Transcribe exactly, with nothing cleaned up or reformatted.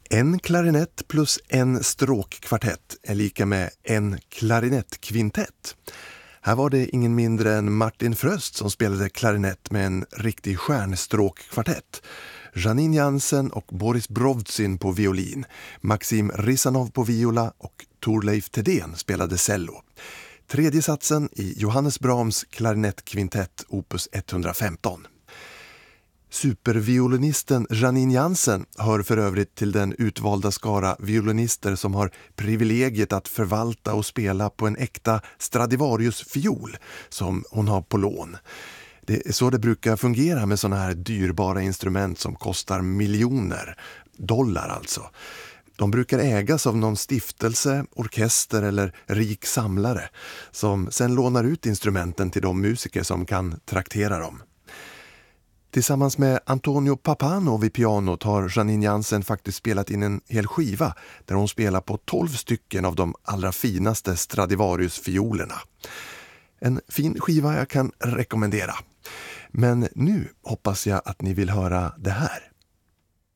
En klarinett plus en stråkkvartett är lika med en klarinettkvintett. Här var det ingen mindre än Martin Fröst som spelade klarinett med en riktig stjärnstråkkvartett. Janine Jansen och Boris Brovtsin på violin, Maxim Risanov på viola och Torleif Thedéen spelade cello. Tredje satsen i Johannes Brahms klarinettkvintett opus etthundrafemton. Superviolinisten Janine Jansen hör för övrigt till den utvalda skara violinister som har privilegiet att förvalta och spela på en äkta Stradivarius-fiol som hon har på lån. Det är så det brukar fungera med såna här dyrbara instrument som kostar miljoner dollar alltså. De brukar ägas av någon stiftelse, orkester eller rik samlare som sen lånar ut instrumenten till de musiker som kan traktera dem. Tillsammans med Antonio Pappano vid pianot har Janine Jansen faktiskt spelat in en hel skiva där hon spelar på tolv stycken av de allra finaste Stradivarius-fiolerna. En fin skiva jag kan rekommendera. Men nu hoppas jag att ni vill höra det här.